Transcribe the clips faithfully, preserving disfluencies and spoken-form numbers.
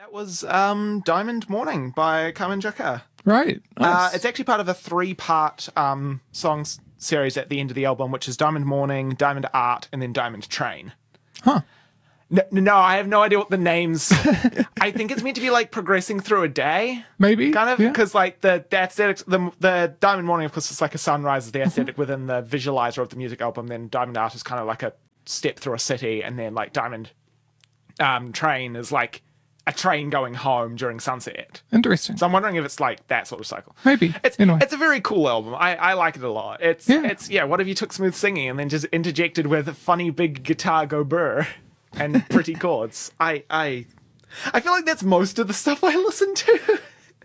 That was um, Diamond Morning by Carmen Jaka. Right. Nice. Uh, it's actually part of a three-part um, songs series at the end of the album, which is Diamond Morning, Diamond Art, and then Diamond Train. Huh. No, no, I have no idea what the names... I think it's meant to be, like, progressing through a day. Maybe. Kind of, yeah. because, like, the, the aesthetics... The, the Diamond Morning, of course, is like a sunrise, is the aesthetic mm-hmm. within the visualizer of the music album. Then Diamond Art is kind of like a step through a city, and then, like, Diamond um, Train is, like, a train going home during sunset. Interesting. So I'm wondering if it's like that sort of cycle. Maybe. It's anyway. it's a very cool album. I, I like it a lot. It's yeah. it's yeah, what if you took Smooth Singing and then just interjected with funny big guitar go burr and pretty chords. I I I feel like that's most of the stuff I listen to.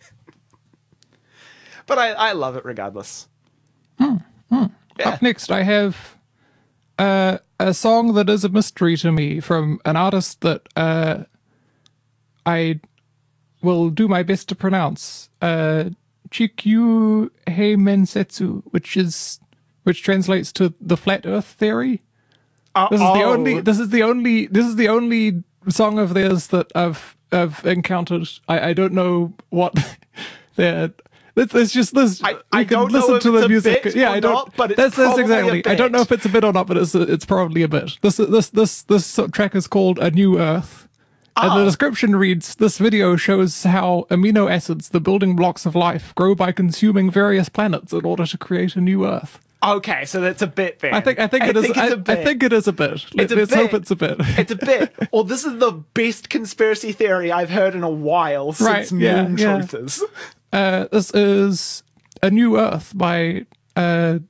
But I, I love it regardless. Hmm. Hmm. Yeah. Up next I have uh, a song that is a mystery to me from an artist that uh I will do my best to pronounce uh, Chikyu Heimensetsu, which is which translates to the flat Earth theory. Uh, this is oh. the only. This is the only. This is the only song of theirs that I've I've encountered. I, I don't know what they're. It's, it's just this. I, I can don't listen know if to it's the a music. bit Yeah, or I don't. not, but it's that's, that's probably exactly. a I don't know bit. if it's a bit or not, but it's it's probably a bit. This this this this track is called A New Earth. And the description reads, this video shows how amino acids, the building blocks of life, grow by consuming various planets in order to create a new Earth. Okay, so that's a bit then. I think I think it is think I, it's a bit. I think it is a bit. It's a Let's bit. hope it's a bit. It's a bit. Or this is the best conspiracy theory I've heard in a while since Right, yeah, Moon yeah. Truthers. Uh, this is A New Earth by uh,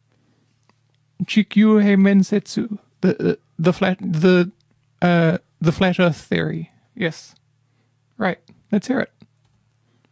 Chikyu Heimensetsu. The the, the flat the uh, the flat Earth theory. Yes. Right. Let's hear it.